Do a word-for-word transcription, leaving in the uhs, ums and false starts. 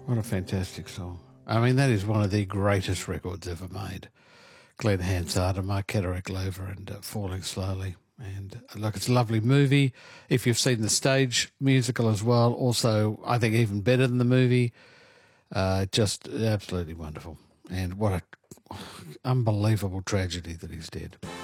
What a fantastic song. I mean, that is one of the greatest records ever made. Glenn Hansard and Mark Catterick Lover and uh, Falling Slowly. And uh, look, it's a lovely movie. If you've seen the stage musical as well, also, I think even better than the movie. Uh, just absolutely wonderful. And what a unbelievable tragedy that he's dead.